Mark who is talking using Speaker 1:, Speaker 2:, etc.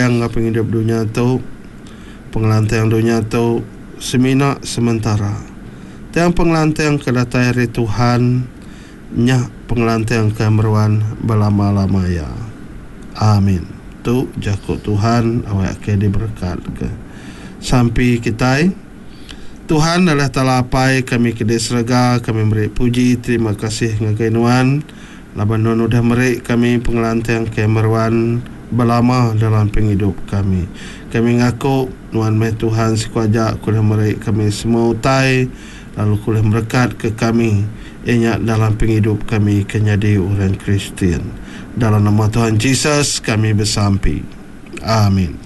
Speaker 1: yang penghidup dunia tu, pengelantang dunia tu semina sementara. Tiang pengelantang kedatai hari Tuhan, nya pengelantang kemeruan berlama-lama ya. Amin. Tu jakut Tuhan awak ke diberkat ke. Sampai kita Tuhan adalah talapai kami kedai serga, kami beri puji, terima kasih ngagainuan. Laban non udah merik kami pengelantang kemeruan berlama dalam penghidup kami. Kami ngaku nuan meh Tuhan sekuaja kuliah merik kami semua utai, lalu kuliah berkat ke kami enyak dalam penghidup kami kenyadi orang Kristian. Dalam nama Tuhan Yesus kami bersampi. Amin.